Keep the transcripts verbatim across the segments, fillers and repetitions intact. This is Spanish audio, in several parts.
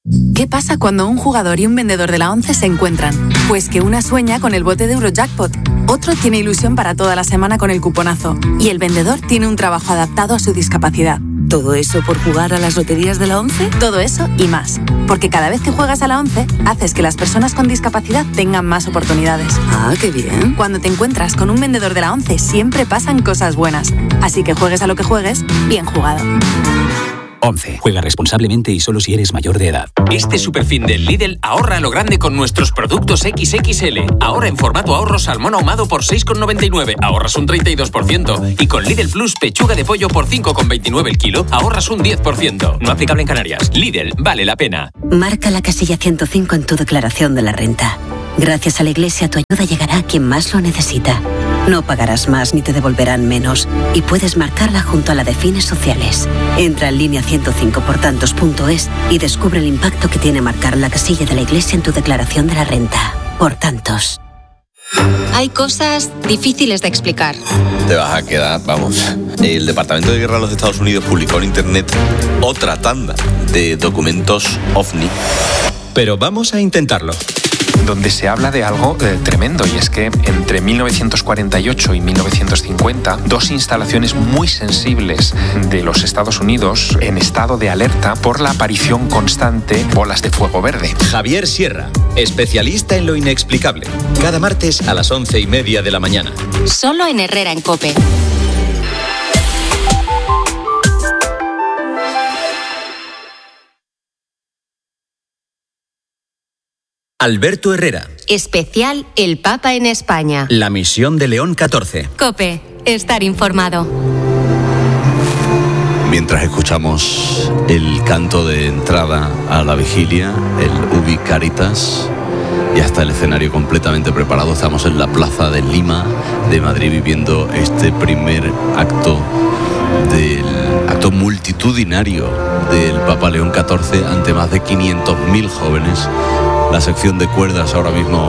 ¿Qué pasa cuando un jugador y un vendedor de la ONCE se encuentran? Pues que una sueña con el bote de Eurojackpot, otro tiene ilusión para toda la semana con el cuponazo y el vendedor tiene un trabajo adaptado a su discapacidad. ¿Todo eso por jugar a las loterías de la ONCE? Todo eso y más. Porque cada vez que juegas a la ONCE, haces que las personas con discapacidad tengan más oportunidades. Ah, qué bien. Cuando te encuentras con un vendedor de la ONCE, siempre pasan cosas buenas. Así que juegues a lo que juegues, bien jugado. once. Juega responsablemente y solo si eres mayor de edad. Este superfin del Lidl ahorra a lo grande con nuestros productos equis equis ele. Ahora en formato ahorro salmón ahumado por seis con noventa y nueve, ahorras un treinta y dos por ciento. Y con Lidl Plus pechuga de pollo por cinco con veintinueve el kilo, ahorras un diez por ciento. No aplicable en Canarias. Lidl, vale la pena. Marca la casilla ciento cinco en tu declaración de la renta. Gracias a la Iglesia tu ayuda llegará a quien más lo necesita. No pagarás más ni te devolverán menos y puedes marcarla junto a la de fines sociales. Entra en línea ciento cinco por tantos punto es y descubre el impacto que tiene marcar la casilla de la Iglesia en tu declaración de la renta. Por tantos. Hay cosas difíciles de explicar. Te vas a quedar, vamos. El Departamento de Guerra de los Estados Unidos publicó en internet otra tanda de documentos OVNI. Pero vamos a intentarlo. Donde se habla de algo eh, tremendo, y es que entre mil novecientos cuarenta y ocho y mil novecientos cincuenta, dos instalaciones muy sensibles de los Estados Unidos en estado de alerta por la aparición constante de bolas de fuego verde. Javier Sierra, especialista en lo inexplicable. Cada martes a las once y media de la mañana. Solo en Herrera en COPE. Alberto Herrera. Especial El Papa en España. La misión de León catorce. COPE. Estar informado. Mientras escuchamos el canto de entrada a la vigilia, el Ubi Caritas, ya está el escenario completamente preparado. Estamos en la plaza de Lima de Madrid viviendo este primer acto del acto multitudinario del Papa León catorce ante más de quinientos mil jóvenes. La sección de cuerdas ahora mismo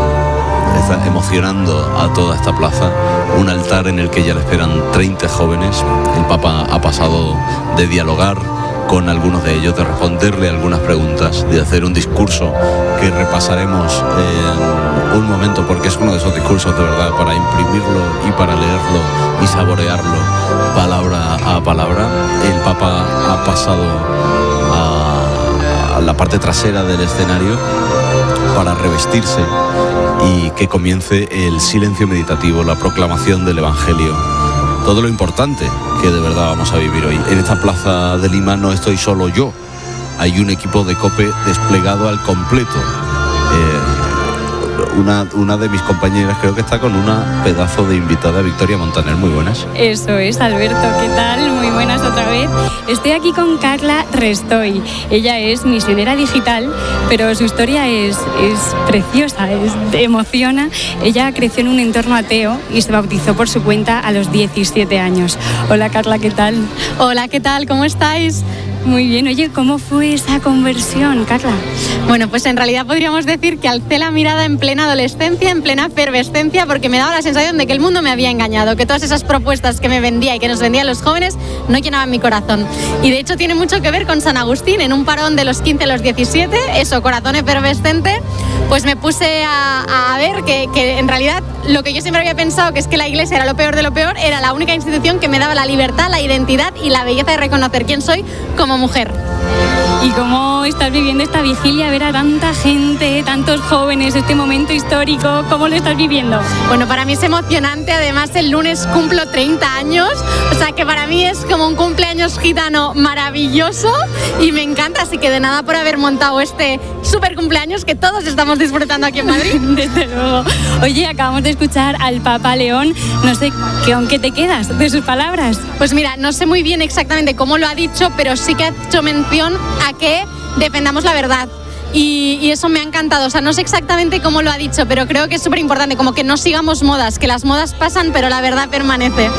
está emocionando a toda esta plaza. Un altar en el que ya le esperan treinta jóvenes. El Papa ha pasado de dialogar con algunos de ellos, de responderle algunas preguntas, de hacer un discurso que repasaremos en un momento, porque es uno de esos discursos de verdad para imprimirlo y para leerlo y saborearlo palabra a palabra. El Papa ha pasado a la parte trasera del escenario para revestirse y que comience el silencio meditativo, la proclamación del Evangelio, todo lo importante que de verdad vamos a vivir hoy. En esta plaza de Lima no estoy solo yo, hay un equipo de COPE desplegado al completo. Eh, Una, una de mis compañeras creo que está con una pedazo de invitada, Victoria Montaner. Muy buenas. Eso es, Alberto, ¿qué tal? Muy buenas otra vez. Estoy aquí con Carla Restoy. Ella es misionera digital, pero su historia es, es preciosa, es, emociona. Ella creció en un entorno ateo y se bautizó por su cuenta a los diecisiete años. Hola, Carla, ¿qué tal? Hola, ¿qué tal? ¿Cómo estáis? Muy bien. Oye, ¿cómo fue esa conversión, Carla? Bueno, pues en realidad podríamos decir que alcé la mirada en plena adolescencia, en plena efervescencia, porque me daba la sensación de que el mundo me había engañado, que todas esas propuestas que me vendía y que nos vendían los jóvenes no llenaban mi corazón. Y de hecho tiene mucho que ver con San Agustín. En un parón de los quince a los diecisiete, eso, corazón efervescente, pues me puse a, a ver que, que en realidad lo que yo siempre había pensado, que es que la Iglesia era lo peor de lo peor, era la única institución que me daba la libertad, la identidad y la belleza de reconocer quién soy como mujer. ¿Y cómo estás viviendo esta vigilia, ver a tanta gente, tantos jóvenes, este momento histórico? ¿Cómo lo estás viviendo? Bueno, para mí es emocionante. Además, el lunes cumplo treinta años, o sea que para mí es como un cumpleaños gitano maravilloso y me encanta. Así que de nada por haber montado este súper cumpleaños que todos estamos disfrutando aquí en Madrid. Desde luego. Oye, acabamos de escuchar al Papa León. No sé, ¿con qué te quedas de sus palabras? Pues mira, no sé muy bien exactamente cómo lo ha dicho, pero sí que ha hecho mención a que defendamos la verdad. Y, y eso me ha encantado. O sea, no sé exactamente cómo lo ha dicho, pero creo que es súper importante, como que no sigamos modas, que las modas pasan, pero la verdad permanece.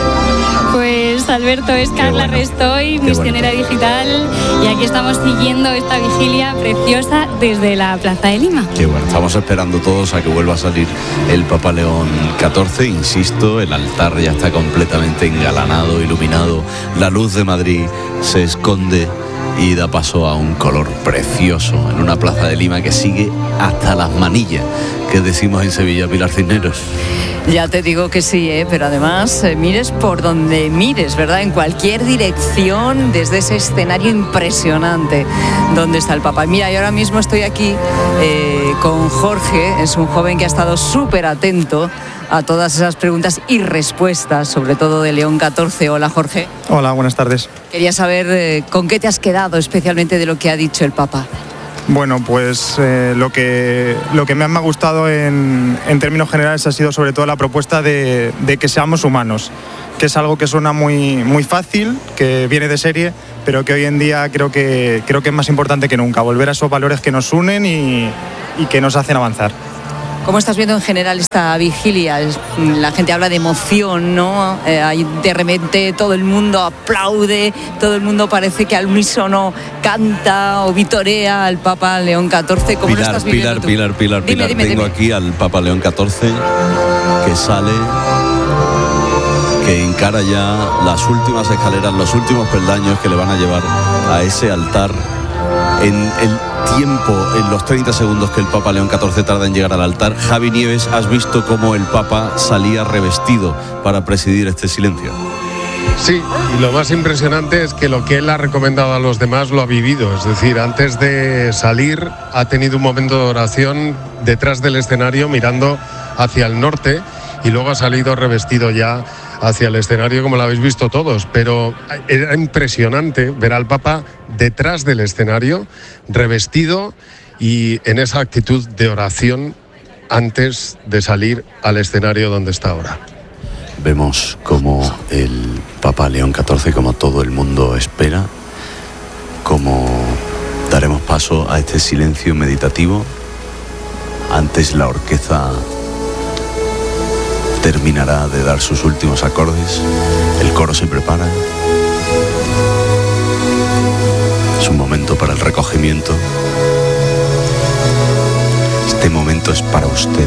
Pues Alberto, es Carla bueno. Restoy, Qué misionera bueno. digital, y aquí estamos siguiendo esta vigilia preciosa desde la Plaza de Lima. Qué bueno, estamos esperando todos a que vuelva a salir el Papa León catorce, insisto, el altar ya está completamente engalanado, iluminado, la luz de Madrid se esconde y da paso a un color precioso en una plaza de Lima que sigue hasta las manillas, que decimos en Sevilla, Pilar Cisneros. Ya te digo que sí, ¿eh? Pero además eh, mires por donde mires, ¿verdad? En cualquier dirección, desde ese escenario impresionante donde está el Papa. Mira, yo ahora mismo estoy aquí eh, con Jorge, es un joven que ha estado súper atento a todas esas preguntas y respuestas, sobre todo de León catorce. Hola, Jorge. Hola, buenas tardes. Quería saber eh, con qué te has quedado especialmente de lo que ha dicho el Papa. Bueno, pues eh, lo, que, lo que me ha gustado en, en términos generales ha sido sobre todo la propuesta de, de que seamos humanos, que es algo que suena muy, muy fácil, que viene de serie, pero que hoy en día creo que, creo que es más importante que nunca, volver a esos valores que nos unen y, y que nos hacen avanzar. ¿Cómo estás viendo en general esta vigilia? La gente habla de emoción, ¿no? Eh, de repente todo el mundo aplaude, todo el mundo parece que al unísono canta o vitorea al Papa León catorce. ¿Cómo Pilar, lo estás viviendo Pilar, tú? Pilar, Pilar, Dime, Pilar. dime, Tengo dime. aquí al Papa León catorce que sale, que encara ya las últimas escaleras, los últimos peldaños que le van a llevar a ese altar en el tiempo, en los treinta segundos que el Papa León catorce tarda en llegar al altar. Javi Nieves, ¿has visto cómo el Papa salía revestido para presidir este silencio? Sí, y lo más impresionante es que lo que él ha recomendado a los demás lo ha vivido. Es decir, antes de salir ha tenido un momento de oración detrás del escenario mirando hacia el norte y luego ha salido revestido ya hacia el escenario, como lo habéis visto todos, pero era impresionante ver al Papa detrás del escenario, revestido y en esa actitud de oración antes de salir al escenario donde está ahora. Vemos como el Papa León catorce, como todo el mundo espera, como daremos paso a este silencio meditativo. Antes la orquesta terminará de dar sus últimos acordes, el coro se prepara, es un momento para el recogimiento. Este momento es para usted,